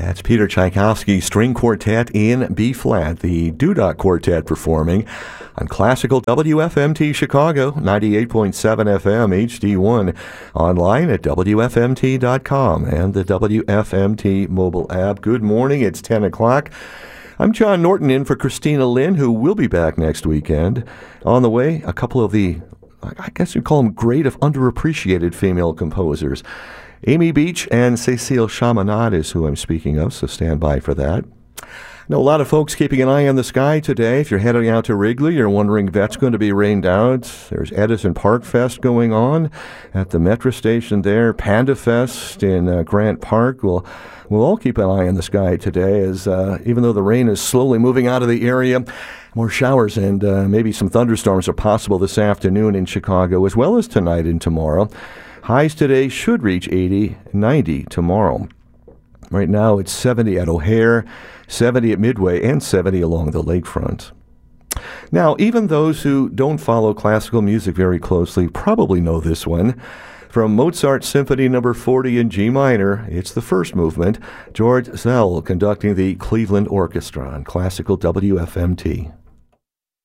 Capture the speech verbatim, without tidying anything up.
That's Peter Tchaikovsky String Quartet in B-flat, the Dudok Quartet performing on Classical W F M T Chicago, ninety-eight point seven F M H D one, online at W F M T dot com and the W F M T mobile app. Good morning, it's ten o'clock. I'm John Norton in for Christina Lynn, who will be back next weekend. On the way, a couple of the, I guess you'd call them great if underappreciated female composers. Amy Beach and Cecile Chaminade is who I'm speaking of, so stand by for that. Now, a lot of folks keeping an eye on the sky today. If you're heading out to Wrigley, you're wondering if that's going to be rained out. There's Edison Park Fest going on at the Metro station there. Panda Fest in uh, Grant Park. We'll, we'll all keep an eye on the sky today, as uh, even though the rain is slowly moving out of the area, more showers and uh, maybe some thunderstorms are possible this afternoon in Chicago, as well as tonight and tomorrow. Highs today should reach eighty, ninety tomorrow. Right now it's seventy at O'Hare, seventy at Midway, and seventy along the lakefront. Now, even those who don't follow classical music very closely probably know this one. From Mozart's Symphony Number forty in G minor, it's the first movement. George Szell conducting the Cleveland Orchestra on Classical W F M T.